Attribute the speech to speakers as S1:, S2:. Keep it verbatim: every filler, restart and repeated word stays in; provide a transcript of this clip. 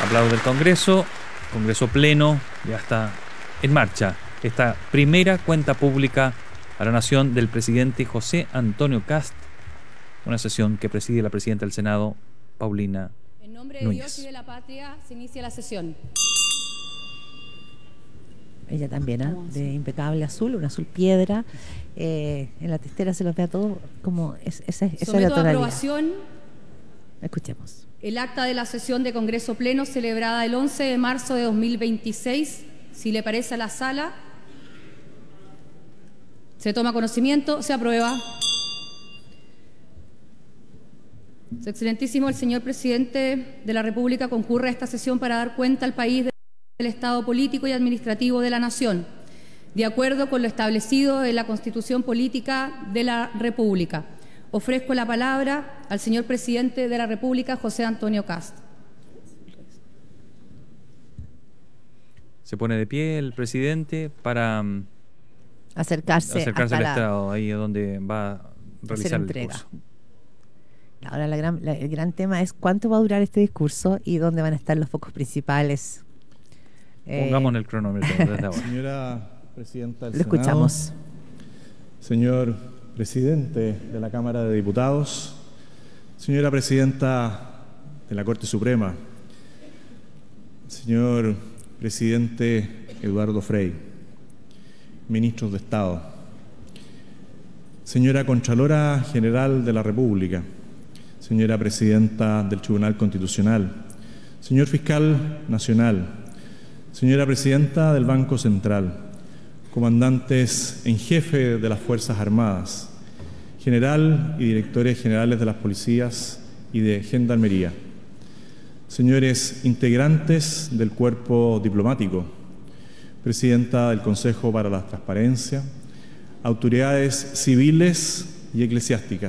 S1: Aplaude el Congreso. Congreso pleno. Ya está en marcha esta primera cuenta pública a la nación del presidente José Antonio Kast. Una sesión que preside la presidenta del Senado, Paulina
S2: En nombre de
S1: Núñez.
S2: Dios y de la patria se inicia la sesión.
S3: Ella también, ¿eh? De impecable azul, un azul piedra. Eh, en la testera se los ve a todos como es, esa, esa es la
S2: Someto a
S3: tonalidad.
S2: aprobación
S3: Escuchemos.
S2: el acta de la sesión de Congreso Pleno celebrada el once de marzo de dos mil veintiséis. Si le parece a la sala, se toma conocimiento, se aprueba. Su Excelentísimo, el señor presidente de la República concurre a esta sesión para dar cuenta al país del estado político y administrativo de la nación, de acuerdo con lo establecido en la Constitución Política de la República. Ofrezco la palabra al señor presidente de la República, José Antonio Kast.
S1: Se pone de pie el presidente para um,
S3: Acercarse,
S1: acercarse al
S3: hasta la-
S1: estrado, ahí donde va a
S3: hacer
S1: realizar el
S3: entrega.
S1: discurso.
S3: Ahora la gran, la- el gran tema es cuánto va a durar este discurso y dónde van a estar los focos principales. Eh,
S1: Pongamos en el cronómetro desde ahora.
S4: Señora Presidenta del
S3: Lo escuchamos.
S4: Senado, señor Presidente de la Cámara de Diputados, señora Presidenta de la Corte Suprema, señor Presidente Eduardo Frei, ministros de Estado, señora Contralora General de la República, señora Presidenta del Tribunal Constitucional, señor Fiscal Nacional, señora Presidenta del Banco Central, comandantes en jefe de las Fuerzas Armadas, general y directores generales de las policías y de Gendarmería, señores integrantes del cuerpo diplomático, presidenta del Consejo para la Transparencia, autoridades civiles y eclesiásticas,